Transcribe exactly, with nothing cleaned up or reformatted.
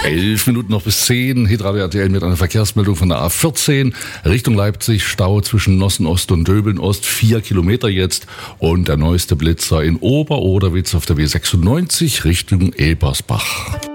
Elf Minuten noch bis zehn. Hitradio R T L mit einer Verkehrsmeldung von der A vierzehn. Richtung Leipzig, Stau zwischen Nossen Ost und Döbeln Ost. Vier Kilometer jetzt. Und der neueste Blitzer in Ober-Oderwitz auf der W sechsundneunzig Richtung Ebersbach.